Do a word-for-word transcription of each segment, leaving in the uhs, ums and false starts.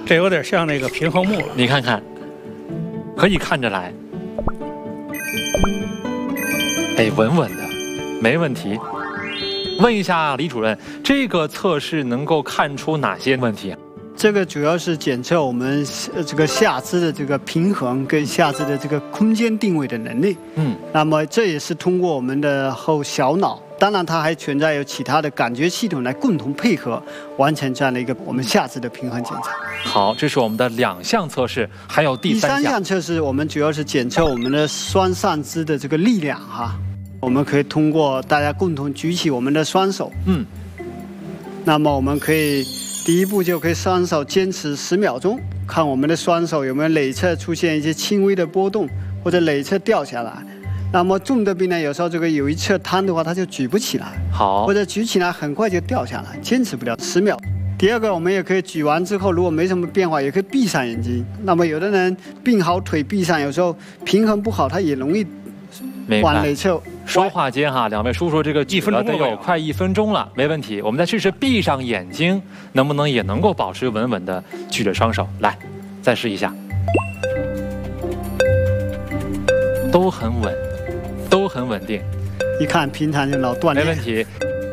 这有点像那个平衡木了。 你看看，可以看着来。哎，稳稳的，没问题。问一下李主任，这个测试能够看出哪些问题？ 这个主要是检测我们这个下肢的这个平衡跟下肢的这个空间定位的能力。嗯，那么这也是通过我们的后小脑，当然它还存在有其他的感觉系统来共同配合完成这样的一个我们下肢的平衡检查。 好，这是我们的两项测试，还有第三项。 第三项测试我们主要是检测我们的双上肢的这个力量哈。我们可以通过大家共同举起我们的双手，嗯，那么我们可以第一步就可以双手坚持十秒钟，看我们的双手有没有内侧出现一些轻微的波动，或者内侧掉下来。那么重的病人有时候这个有一侧瘫的话，他就举不起来， 好， 或者举起来很快就掉下来，坚持不了十秒。第二个，我们也可以举完之后，如果没什么变化，也可以闭上眼睛。那么有的人病好腿闭上，有时候平衡不好，他也容易往内侧。 说话间哈，两位叔叔这个举了得有快一分钟了，没问题。我们再试试闭上眼睛，能不能也能够保持稳稳的举着双手？来，再试一下，都很稳，都很稳定。 一看平常就老锻炼， 没问题。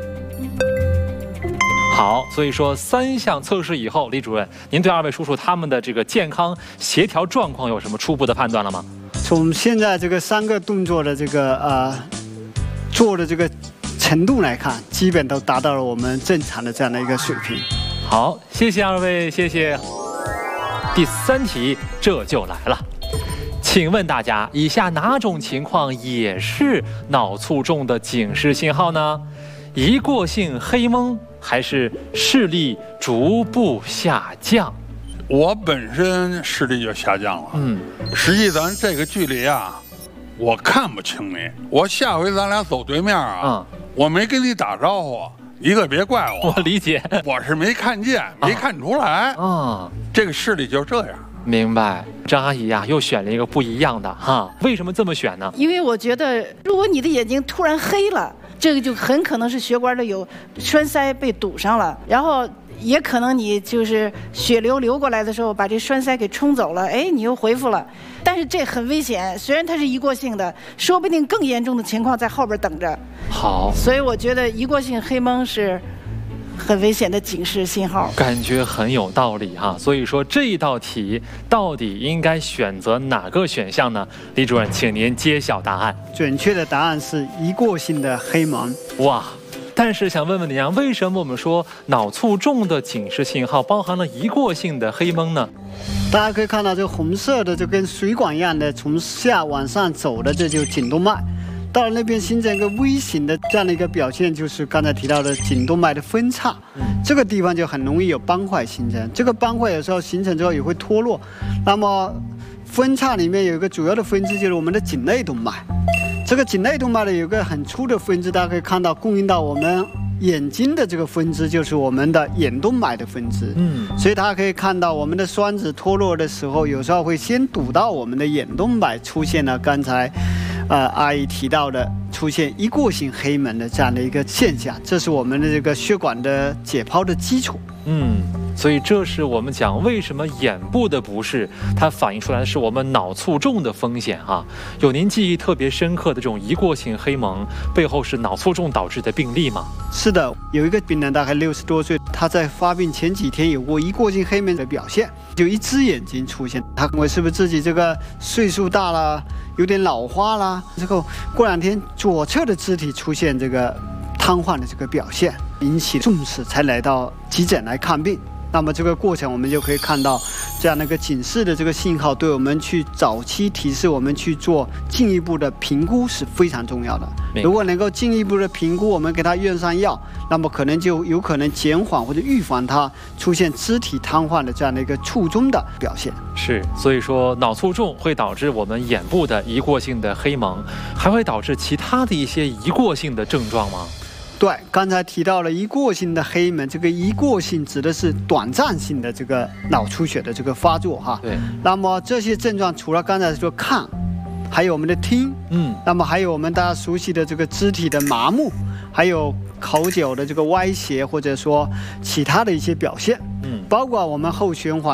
好，所以说三项测试以后，李主任，您对二位叔叔他们的这个健康协调状况有什么初步的判断了吗？ 从现在这个三个动作的这个呃做的这个程度来看，基本都达到了我们正常的这样的一个水平。 好，谢谢二位，谢谢。第三题这就来了，请问大家，以下哪种情况也是脑卒中的警示信号呢？一过性黑蒙还是视力逐步下降？ 我本身视力就下降了，嗯，实际咱这个距离啊，我看不清你。我下回咱俩走对面啊，嗯，我没跟你打招呼，一个别怪我。 我理解， 我是没看见，没看出来。啊，这个视力就是这样。 明白。张阿姨呀、啊，又选了一个不一样的哈，为什么这么选呢？ 因为我觉得，如果你的眼睛突然黑了，这个就很可能是血管里有栓塞被堵上了，然后也可能你就是血流流过来的时候把这栓塞给冲走了，哎，你又恢复了。但是这很危险，虽然它是一过性的，说不定更严重的情况在后边等着。 好， 所以我觉得一过性黑蒙是很危险的警示信号， 感觉很有道理哈。所以说这一道题到底应该选择哪个选项呢？李主任，请您揭晓答案。 准确的答案是一过性的黑蒙。 哇！但是想问问您啊，为什么我们说脑卒中的警示信号包含了一过性的黑蒙呢？ 大家可以看到，这个红色的就跟水管一样的从下往上走的，这就是颈动脉。到了那边形成一个 V 型的这样的一个表现，就是刚才提到的颈动脉的分叉，这个地方就很容易有斑块形成。这个斑块有时候形成之后也会脱落。那么分叉里面有一个主要的分支，就是我们的颈内动脉。这个颈内动脉呢有个很粗的分支，大家可以看到供应到我们眼睛的这个分支就是我们的眼动脉的分支。嗯，所以大家可以看到我们的栓子脱落的时候，有时候会先堵到我们的眼动脉，出现了刚才呃阿姨提到的出现一过性黑蒙的这样的一个现象，这是我们的这个血管的解剖的基础。 嗯，所以这是我们讲为什么眼部的不适，它反映出来的是我们脑卒中的风险啊。有您记忆特别深刻的这种一过性黑蒙背后是脑卒中导致的病例吗？ 是的，有一个病人大概六十多岁，他在发病前几天有过一过性黑蒙的表现，就一只眼睛出现，他认为是不是自己这个岁数大了，有点老花啦，之后过两天左侧的肢体出现这个瘫痪的这个表现，引起重视，才来到急诊来看病。那么这个过程我们就可以看到这样的一个警示的这个信号，对我们去早期提示我们去做进一步的评估是非常重要的。如果能够进一步的评估，我们给他用上药，那么可能就有可能减缓或者预防他出现肢体瘫痪的这样的一个卒中的表现。 是，所以说脑卒中会导致我们眼部的一过性的黑蒙，还会导致其他的一些一过性的症状吗？ 对，刚才提到了一过性的黑蒙，这个一过性指的是短暂性的这个脑出血的这个发作哈。对。那么这些症状除了刚才说看，还有我们的听，嗯，那么还有我们大家熟悉的这个肢体的麻木，还有口角的这个歪斜，或者说其他的一些表现，嗯，包括我们后循环